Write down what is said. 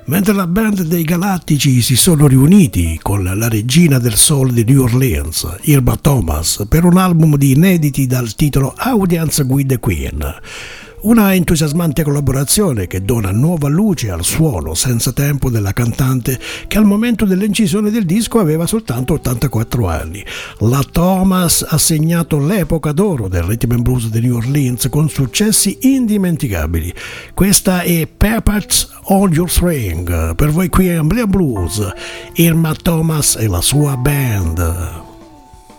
Mentre la band dei Galattici si sono riuniti con la regina del soul di New Orleans, Irma Thomas, per un album di inediti dal titolo Audience with the Queen. Una entusiasmante collaborazione che dona nuova luce al suono senza tempo della cantante che al momento dell'incisione del disco aveva soltanto 84 anni. La Thomas ha segnato l'epoca d'oro del rhythm and blues di New Orleans con successi indimenticabili. Questa è Puppets on Your String, per voi qui a Amblia Blues, Irma Thomas e la sua band.